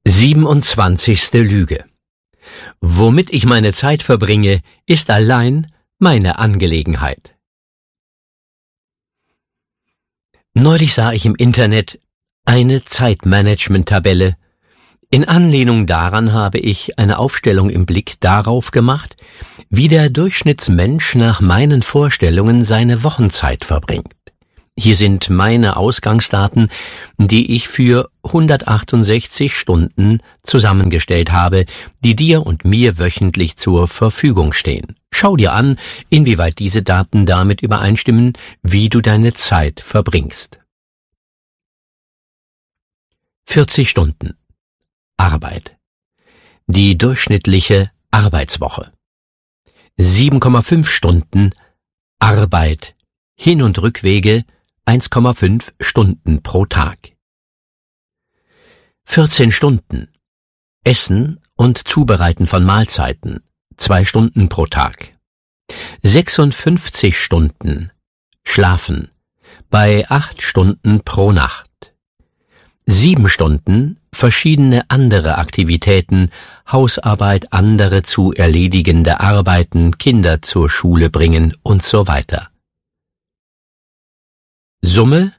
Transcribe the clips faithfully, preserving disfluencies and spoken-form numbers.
siebenundzwanzigste Lüge. Womit ich meine Zeit verbringe, ist allein meine Angelegenheit. Neulich sah ich im Internet eine Zeitmanagement-Tabelle. In Anlehnung daran habe ich eine Aufstellung im Blick darauf gemacht, wie der Durchschnittsmensch nach meinen Vorstellungen seine Wochenzeit verbringt. Hier sind meine Ausgangsdaten, die ich für hundertachtundsechzig Stunden zusammengestellt habe, die dir und mir wöchentlich zur Verfügung stehen. Schau dir an, inwieweit diese Daten damit übereinstimmen, wie du deine Zeit verbringst. vierzig Stunden Arbeit. Die durchschnittliche Arbeitswoche. sieben Komma fünf Stunden Arbeit. Hin- und Rückwege eins Komma fünf Stunden pro Tag. vierzehn Stunden Essen und Zubereiten von Mahlzeiten, zwei Stunden pro Tag. sechsundfünfzig Stunden Schlafen, bei acht Stunden pro Nacht. sieben Stunden verschiedene andere Aktivitäten, Hausarbeit, andere zu erledigende Arbeiten, Kinder zur Schule bringen und so weiter. Summe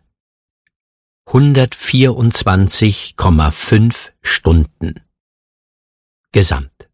hundertvierundzwanzig Komma fünf Stunden. Gesamt.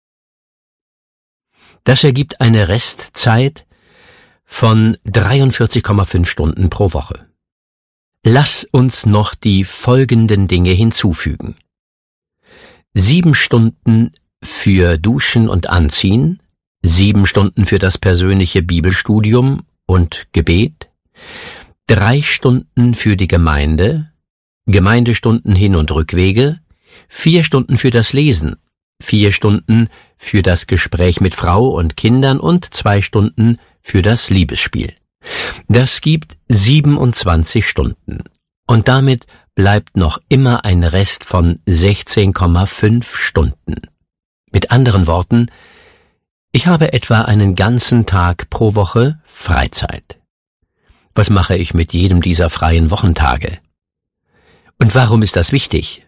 Das ergibt eine Restzeit von dreiundvierzig Komma fünf Stunden pro Woche. Lass uns noch die folgenden Dinge hinzufügen. Sieben Stunden für Duschen und Anziehen, sieben Stunden für das persönliche Bibelstudium und Gebet, drei Stunden für die Gemeinde, Gemeindestunden Hin- und Rückwege, vier Stunden für das Lesen, vier Stunden für das Gespräch mit Frau und Kindern und zwei Stunden für das Liebesspiel. Das gibt siebenundzwanzig Stunden. Und damit bleibt noch immer ein Rest von sechzehn Komma fünf Stunden. Mit anderen Worten, ich habe etwa einen ganzen Tag pro Woche Freizeit. Was mache ich mit jedem dieser freien Wochentage? Und warum ist das wichtig?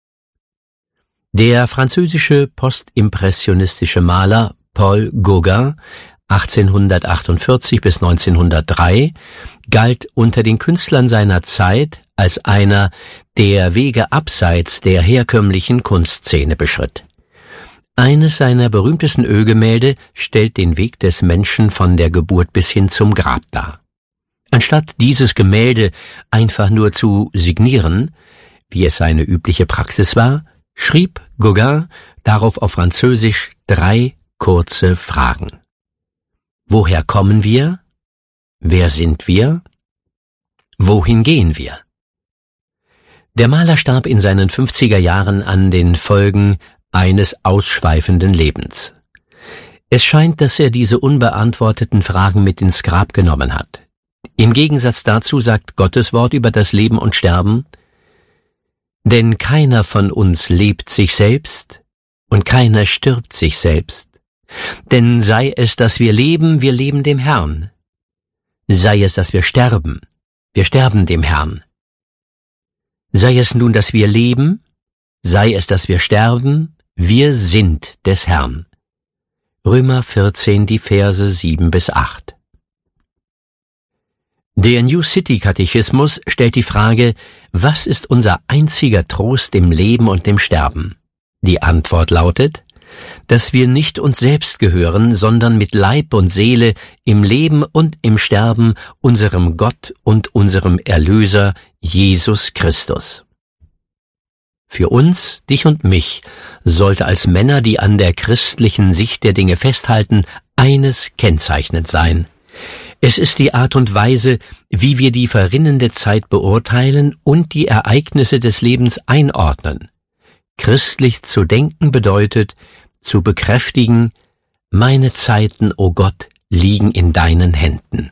Der französische postimpressionistische Maler Paul Gauguin achtzehnhundertachtundvierzig bis neunzehnhundertdrei galt unter den Künstlern seiner Zeit als einer, der Wege abseits der herkömmlichen Kunstszene beschritt. Eines seiner berühmtesten Ölgemälde stellt den Weg des Menschen von der Geburt bis hin zum Grab dar. Anstatt dieses Gemälde einfach nur zu signieren, wie es seine übliche Praxis war, schrieb Gauguin darauf auf Französisch drei kurze Fragen. Woher kommen wir? Wer sind wir? Wohin gehen wir? Der Maler starb in seinen fünfziger Jahren an den Folgen eines ausschweifenden Lebens. Es scheint, dass er diese unbeantworteten Fragen mit ins Grab genommen hat. Im Gegensatz dazu sagt Gottes Wort über das Leben und Sterben: Denn keiner von uns lebt sich selbst und keiner stirbt sich selbst. Denn sei es, dass wir leben, wir leben dem Herrn. Sei es, dass wir sterben, wir sterben dem Herrn. Sei es nun, dass wir leben, sei es, dass wir sterben, wir sind des Herrn. Römer vierzehn, die Verse sieben bis acht. Der New City Katechismus stellt die Frage: Was ist unser einziger Trost im Leben und im Sterben? Die Antwort lautet, dass wir nicht uns selbst gehören, sondern mit Leib und Seele im Leben und im Sterben unserem Gott und unserem Erlöser Jesus Christus. Für uns, dich und mich, sollte als Männer, die an der christlichen Sicht der Dinge festhalten, eines kennzeichnend sein: Es ist die Art und Weise, wie wir die verrinnende Zeit beurteilen und die Ereignisse des Lebens einordnen. Christlich zu denken bedeutet, zu bekräftigen: Meine Zeiten, o Gott, liegen in deinen Händen.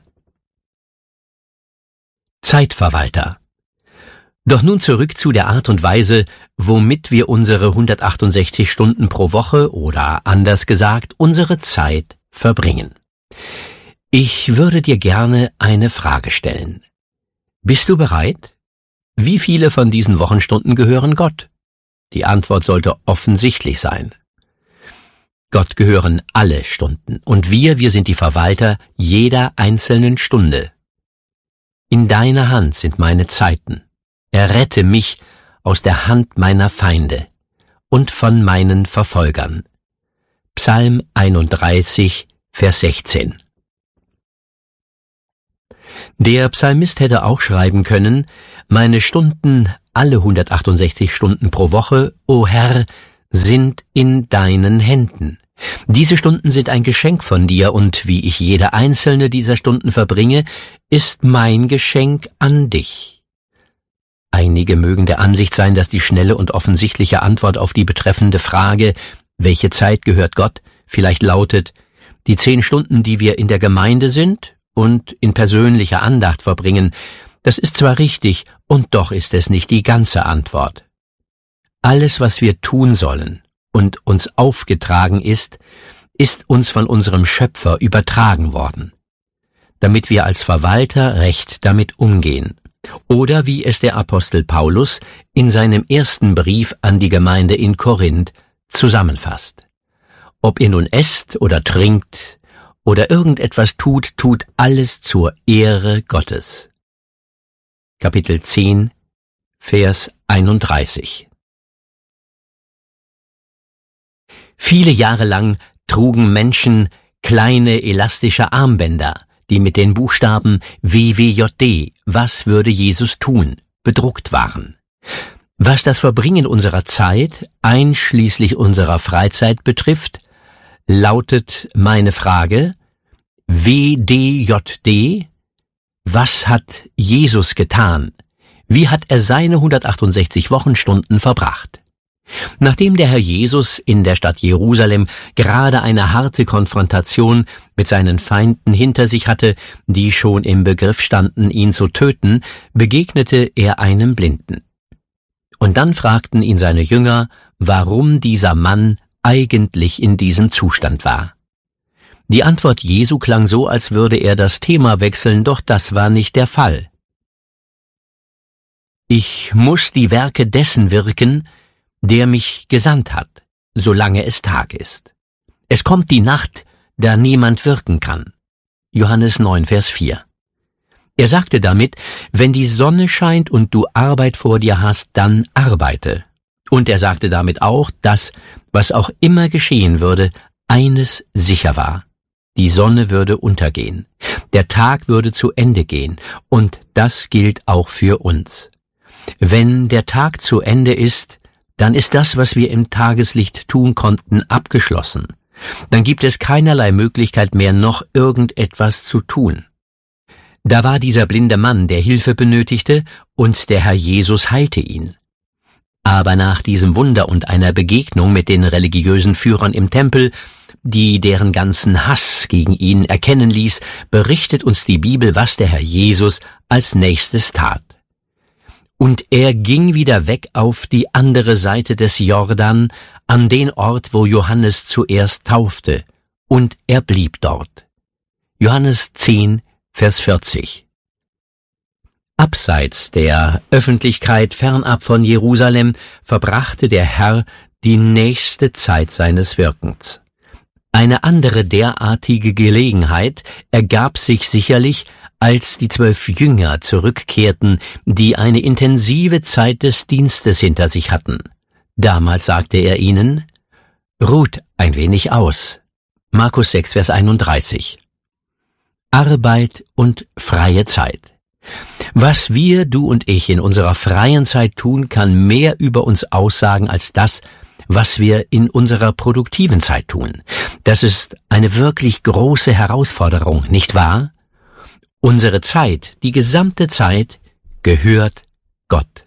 Zeitverwalter. Doch nun zurück zu der Art und Weise, womit wir unsere hundertachtundsechzig Stunden pro Woche oder anders gesagt unsere Zeit verbringen. Ich würde dir gerne eine Frage stellen. Bist du bereit? Wie viele von diesen Wochenstunden gehören Gott? Die Antwort sollte offensichtlich sein. Gott gehören alle Stunden, und wir, wir sind die Verwalter jeder einzelnen Stunde. In deiner Hand sind meine Zeiten. Errette mich aus der Hand meiner Feinde und von meinen Verfolgern. Psalm einunddreißig, Vers sechzehn. Der Psalmist hätte auch schreiben können: Meine Stunden, alle hundertachtundsechzig Stunden pro Woche, o Herr, sind in deinen Händen. Diese Stunden sind ein Geschenk von dir, und wie ich jede einzelne dieser Stunden verbringe, ist mein Geschenk an dich. Einige mögen der Ansicht sein, dass die schnelle und offensichtliche Antwort auf die betreffende Frage, welche Zeit gehört Gott, vielleicht lautet: die zehn Stunden, die wir in der Gemeinde sind und in persönlicher Andacht verbringen. Das ist zwar richtig, und doch ist es nicht die ganze Antwort. Alles, was wir tun sollen und uns aufgetragen ist, ist uns von unserem Schöpfer übertragen worden, damit wir als Verwalter recht damit umgehen. Oder wie es der Apostel Paulus in seinem ersten Brief an die Gemeinde in Korinth zusammenfasst: Ob ihr nun esst oder trinkt oder irgendetwas tut, tut alles zur Ehre Gottes. Kapitel zehn, Vers einunddreißig. Viele Jahre lang trugen Menschen kleine elastische Armbänder, die mit den Buchstaben W W J D, was würde Jesus tun, bedruckt waren. Was das Verbringen unserer Zeit, einschließlich unserer Freizeit betrifft, lautet meine Frage: W D J D, was hat Jesus getan? Wie hat er seine hundertachtundsechzig Wochenstunden verbracht? Nachdem der Herr Jesus in der Stadt Jerusalem gerade eine harte Konfrontation mit seinen Feinden hinter sich hatte, die schon im Begriff standen, ihn zu töten, begegnete er einem Blinden. Und dann fragten ihn seine Jünger, warum dieser Mann eigentlich in diesem Zustand war. Die Antwort Jesu klang so, als würde er das Thema wechseln, doch das war nicht der Fall. Ich muss die Werke dessen wirken, der mich gesandt hat, solange es Tag ist. Es kommt die Nacht, da niemand wirken kann. Johannes neun, Vers vier. Er sagte damit, wenn die Sonne scheint und du Arbeit vor dir hast, dann arbeite. Und er sagte damit auch, dass, was auch immer geschehen würde, eines sicher war: Die Sonne würde untergehen, der Tag würde zu Ende gehen, und das gilt auch für uns. Wenn der Tag zu Ende ist, dann ist das, was wir im Tageslicht tun konnten, abgeschlossen. Dann gibt es keinerlei Möglichkeit mehr, noch irgendetwas zu tun. Da war dieser blinde Mann, der Hilfe benötigte, und der Herr Jesus heilte ihn. Aber nach diesem Wunder und einer Begegnung mit den religiösen Führern im Tempel, die deren ganzen Hass gegen ihn erkennen ließ, berichtet uns die Bibel, was der Herr Jesus als nächstes tat. Und er ging wieder weg auf die andere Seite des Jordan, an den Ort, wo Johannes zuerst taufte, und er blieb dort. Johannes zehn, Vers vierzig. Abseits der Öffentlichkeit, fernab von Jerusalem, verbrachte der Herr die nächste Zeit seines Wirkens. Eine andere derartige Gelegenheit ergab sich sicherlich, als die zwölf Jünger zurückkehrten, die eine intensive Zeit des Dienstes hinter sich hatten. Damals sagte er ihnen: Ruht ein wenig aus. Markus sechs, Vers einunddreißig. Arbeit und freie Zeit. Was wir, du und ich, in unserer freien Zeit tun, kann mehr über uns aussagen als das, was wir in unserer produktiven Zeit tun. Das ist eine wirklich große Herausforderung, nicht wahr? Unsere Zeit, die gesamte Zeit, gehört Gott.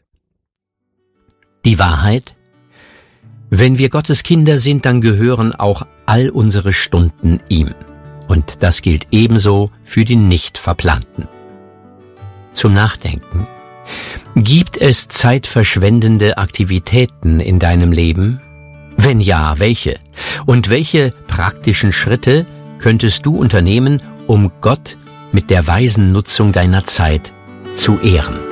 Die Wahrheit: Wenn wir Gottes Kinder sind, dann gehören auch all unsere Stunden ihm. Und das gilt ebenso für die nicht verplanten. Zum Nachdenken: Gibt es zeitverschwendende Aktivitäten in deinem Leben? Wenn ja, welche? Und welche praktischen Schritte könntest du unternehmen, um Gott mit der weisen Nutzung deiner Zeit zu ehren?